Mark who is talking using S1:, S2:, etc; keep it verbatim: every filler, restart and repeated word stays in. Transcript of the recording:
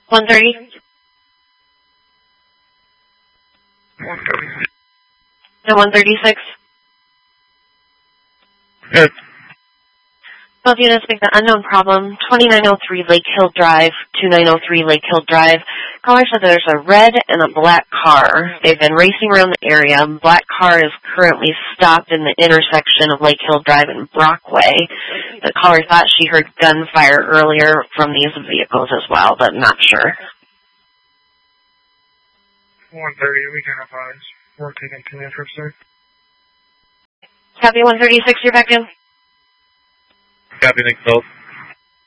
S1: one thirty?
S2: one thirty.
S1: No, one thirty-six?
S2: Good.
S1: Both units make the unknown problem, twenty-nine oh three Lake Hill Drive, twenty-nine oh three Lake Hill Drive. Caller said there's a red and a black car. They've been racing around the area. Black car is currently stopped in the intersection of Lake Hill Drive and Brockway. The caller thought she heard gunfire earlier from these vehicles as well, but not sure.
S2: one thirty, we can advise. We're taking two interest, sir.
S1: Copy one thirty-six, you're back in.
S2: Copy, thanks, both.